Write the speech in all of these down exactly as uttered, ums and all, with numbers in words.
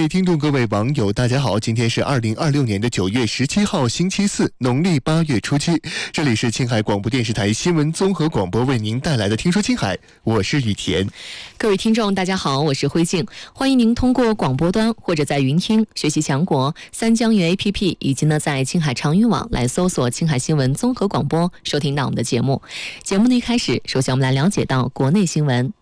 位听众，各位网友，大家好，今天是二零二六年的九月十七号，星期四，农历八月初七。这里是青海广播电视台新闻综合广播为您带来的《听说青海》，我是雨田。 各位听众，大家好，我是辉静，欢迎您通过广播端或者在云听学习强国三江源 A P P， 以及呢在青海长语网来搜索青海新闻综合广播，收听到我们的节目。节目的一开始，首先我们来了解到国内新闻。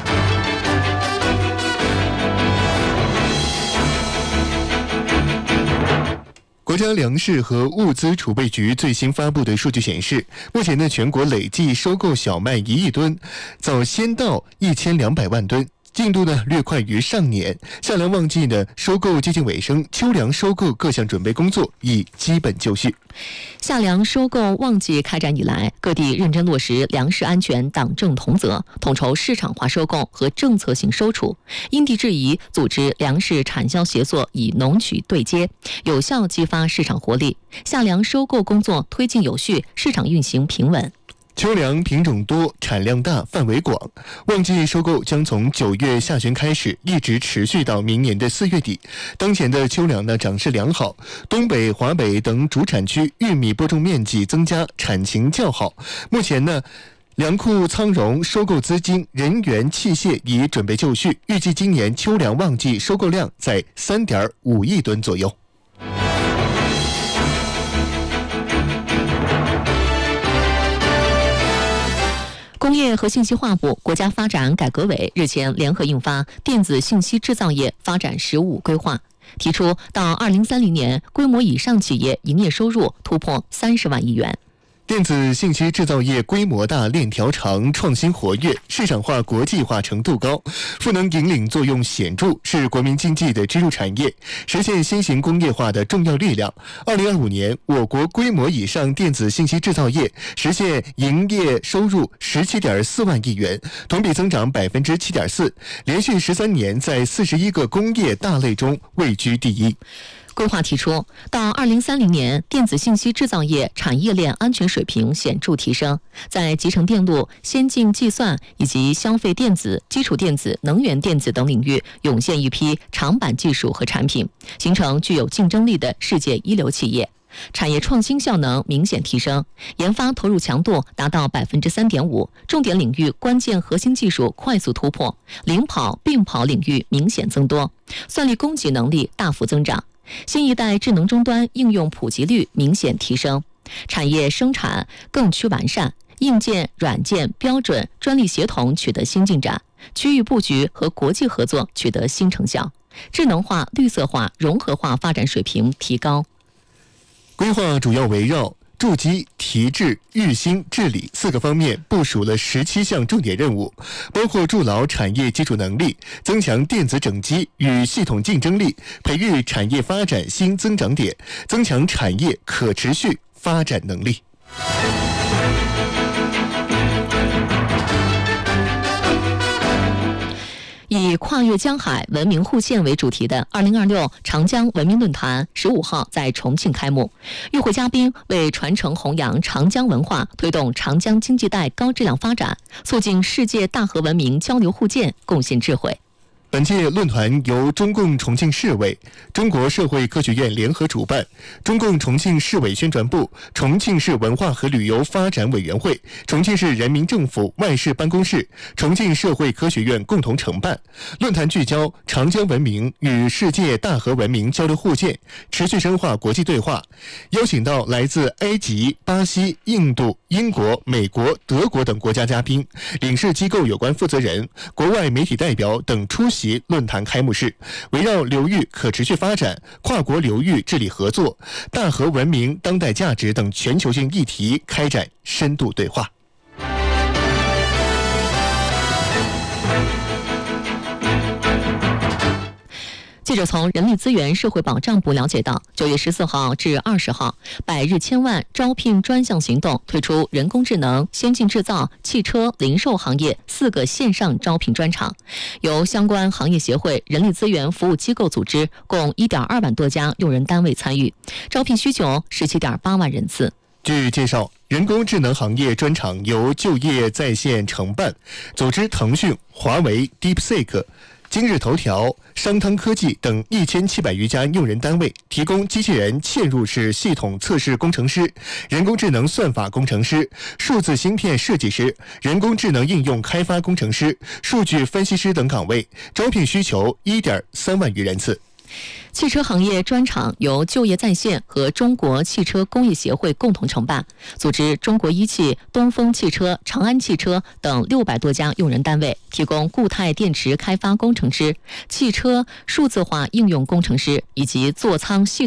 国家粮食和物资储备局最新发布的数据显示，目前的全国累计收购小麦一亿吨，早先到一千两百万吨。进度呢略快于上年，夏粮旺季的收购接近尾声，秋粮收购各项准备工作已基本就绪。 夏粮收购旺季开展以来，各地认真落实粮食安全党政同责，统筹市场化收购和政策性收储，因地制宜组织粮食产销协作，以农曲对接，有效激发市场活力。夏粮收购工作推进有序，市场运行平稳。 秋粮品种多，产量大，范围广。旺季收购将从九月下旬开始，一直持续到明年的四月底。当前的秋粮呢长势良好，东北、华北等主产区玉米播种面积增加，产情较好。目前呢，粮库仓容、收购资金、人员、器械已准备就绪，预计今年秋粮旺季收购量在 三点五亿吨左右。 工业和信息化部、国家发展改革委日前联合印发《电子信息制造业发展“十五”规划》，提出到二零三零年，规模以上企业营业收入突破三十万亿元。 电子信息制造业规模大、链条长、创新活跃、市场化、国际化程度高，赋能引领作用显著，是国民经济的支柱产业，实现新型工业化的重要力量。二零二五年，我国规模以上电子信息制造业实现营业收入十七点四万亿元，同比增长百分之七点四，连续十三年在四十一个工业大类中位居第一。 规划提出，到二零三零年，电子信息制造业产业链安全水平显著提升，在集成电路、先进计算以及消费电子、基础电子、能源电子等领域涌现一批长板技术和产品，形成具有竞争力的世界一流企业。产业创新效能明显提升，研发投入强度达到 百分之三点五， 重点领域关键核心技术快速突破，领跑、并跑领域明显增多，算力供给能力大幅增长。新一代智能终端应用普及率明显提升，产业生产更趋完善，硬件、软件标准、专利协同取得新进展，区域布局和国际合作取得新成效，智能化、绿色化、融合化发展水平提高。 规划主要围绕筑基、提质、育新、治理四个方面部署了十七项重点任务，包括筑牢产业基础能力，增强电子整机与系统竞争力，培育产业发展新增长点，增强产业可持续发展能力。 以跨越江海、文明互鉴为主题的二零二六长江文明论坛十五号在重庆开幕，与会嘉宾为传承弘扬长江文化，推动长江经济带高质量发展，促进世界大河文明交流互鉴，贡献智慧。 本届论坛由中共重庆市委、中国社会科学院联合主办，中共重庆市委宣传部、重庆市文化和旅游发展委员会、重庆市人民政府外事办公室、重庆社会科学院共同承办。论坛聚焦长江文明与世界大河文明交流互鉴，持续深化国际对话，邀请到来自埃及、巴西、印度、英国、美国、德国等国家嘉宾、领事机构有关负责人、国外媒体代表等出席论坛开幕式，围绕流域可持续发展、跨国流域治理合作、大河文明当代价值等全球性议题开展深度对话。 记者从人力资源社会保障部了解到，九月十四号至二十号，百日千万招聘专项行动推出人工智能、先进制造、汽车、零售行业四个线上招聘专场，由相关行业协会、人力资源服务机构组织，共 一点二万多家用人单位参与，招聘需求 十七点八万人次。 据介绍，人工智能行业专场由就业在线承办，组织腾讯、华为、DeepSeek、 今日头条、商汤科技等一千七百余家用人单位提供机器人嵌入式系统测试工程师、人工智能算法工程师、数字芯片设计师、人工智能应用开发工程师、数据分析师等岗位，招聘需求一点三万余人次。 汽车行业专场由就业在线和中国汽车工业协会共同承办，组织中国一汽、东风汽车、长安汽车等六百多家用人单位，提供固态电池开发工程师、汽车数字化应用工程师以及座舱系统